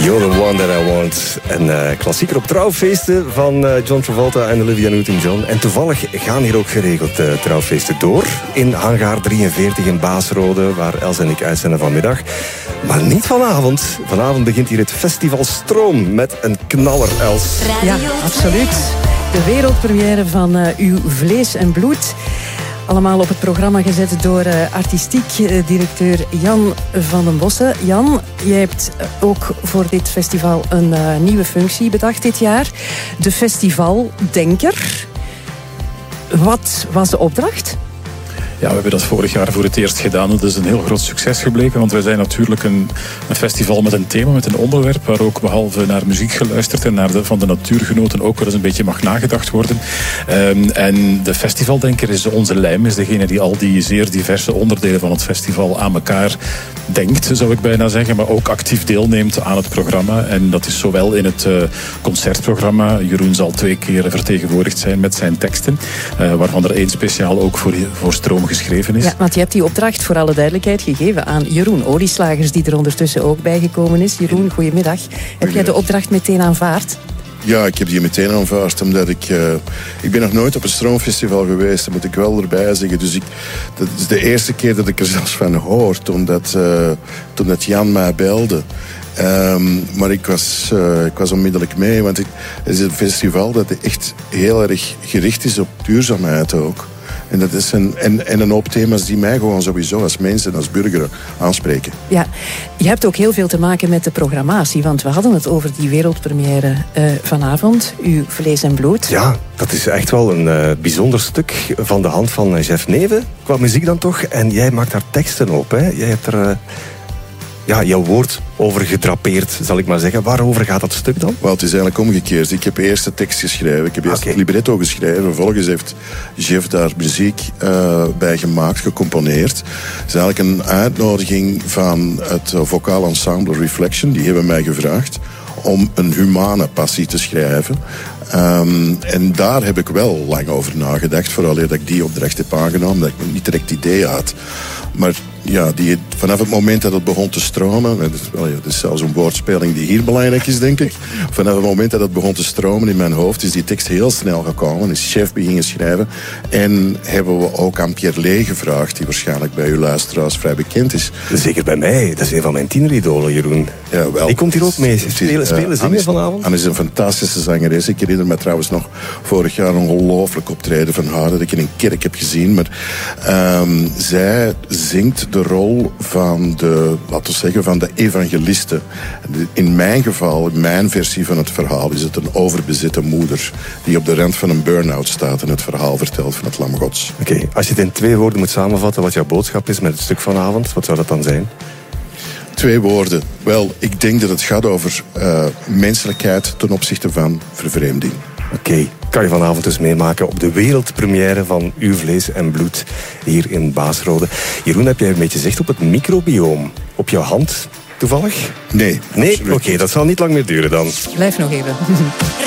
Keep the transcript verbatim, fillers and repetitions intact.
You're the one that I want. Een uh, klassieker op trouwfeesten van uh, John Travolta en Olivia Newton-John. En toevallig gaan hier ook geregeld uh, trouwfeesten door. In hangar drieënveertig in Baasrode, waar Els en ik uitzenden vanmiddag. Maar niet vanavond. Vanavond begint hier het Festival Stroom met een knaller, Els. Ja, absoluut. De wereldpremière van uh, Uw Vlees en Bloed. Allemaal op het programma gezet door uh, artistiek uh, directeur Jan van den Bossen. Jan, jij hebt ook voor dit festival een uh, nieuwe functie bedacht dit jaar. De festivaldenker. Wat was de opdracht? Ja, we hebben dat vorig jaar voor het eerst gedaan. Dat is een heel groot succes gebleken, want wij zijn natuurlijk een, een festival met een thema, met een onderwerp, waar ook behalve naar muziek geluisterd en naar de, van de natuurgenoten ook wel eens een beetje mag nagedacht worden. Um, en de festivaldenker is onze lijm, is degene die al die zeer diverse onderdelen van het festival aan elkaar denkt, zou ik bijna zeggen, maar ook actief deelneemt aan het programma. En dat is zowel in het uh, concertprogramma. Jeroen zal twee keer vertegenwoordigd zijn met zijn teksten, uh, waarvan er één speciaal ook voor, voor Stroom geschreven is. Ja, want je hebt die opdracht voor alle duidelijkheid gegeven aan Jeroen Olieslagers, die er ondertussen ook bijgekomen is. Jeroen, goedemiddag. Heb jij de opdracht meteen aanvaard? Ja, ik heb die meteen aanvaard, omdat ik... Uh, ik ben nog nooit op een Stroomfestival geweest, dat moet ik wel erbij zeggen. Dus ik, dat is de eerste keer dat ik er zelfs van hoor, toen dat, uh, toen dat Jan mij belde. Um, maar ik was, uh, ik was onmiddellijk mee, want ik, het is een festival dat echt heel erg gericht is op duurzaamheid ook. En, dat is een, en, en een hoop thema's die mij gewoon sowieso als mens en als burger aanspreken. Ja, je hebt ook heel veel te maken met de programmatie. Want we hadden het over die wereldpremière uh, vanavond. Uw Vlees en Bloed. Ja, dat is echt wel een uh, bijzonder stuk van de hand van uh, Jeff Neven. Qua muziek dan toch. En jij maakt daar teksten op, hè? Jij hebt er... Uh... ja, jouw woord over gedrapeerd, zal ik maar zeggen. Waarover gaat dat stuk dan? Wel, het is eigenlijk omgekeerd. Ik heb eerst de tekst geschreven. Ik heb eerst okay. het libretto geschreven. Vervolgens heeft Jeff daar muziek uh, bij gemaakt, gecomponeerd. Het is eigenlijk een uitnodiging van het vocaal ensemble Reflection. Die hebben mij gevraagd om een humane passie te schrijven. Um, en daar heb ik wel lang over nagedacht. Vooral dat ik die opdracht heb aangenomen. Dat ik niet direct idee had. Maar ja, die, vanaf het moment dat het begon te stromen... Dat is, wel, ja, dat is zelfs een woordspeling die hier belangrijk is, denk ik. Vanaf het moment dat het begon te stromen in mijn hoofd... is die tekst heel snel gekomen. Is Chef beginnen schrijven. En hebben we ook aan Pierre Lee gevraagd... die waarschijnlijk bij uw luisteraars vrij bekend is. Zeker bij mij. Dat is een van mijn tieneridolen, Jeroen. Ja, wel. Die komt hier ook mee. Spelen, spelen zingen uh, vanavond? Anne is een fantastische zangeres. Ik herinner me trouwens nog vorig jaar een ongelooflijk optreden van haar... dat ik in een kerk heb gezien. Maar um, zij zingt de rol van de, laten we zeggen, van de evangeliste. In mijn geval, in mijn versie van het verhaal, is het een overbezette moeder die op de rand van een burn-out staat en het verhaal vertelt van het Lam Gods. Oké, okay, als je het in twee woorden moet samenvatten wat jouw boodschap is met het stuk vanavond, wat zou dat dan zijn? Twee woorden. Wel, ik denk dat het gaat over uh, menselijkheid ten opzichte van vervreemding. Oké, okay. Kan je vanavond dus meemaken op de wereldpremière van Uw Vlees en Bloed hier in Baasrode. Jeroen, heb jij een beetje zicht op het microbioom op jouw hand toevallig? Nee. Nee? Oké, okay, dat zal niet lang meer duren dan. Blijf nog even.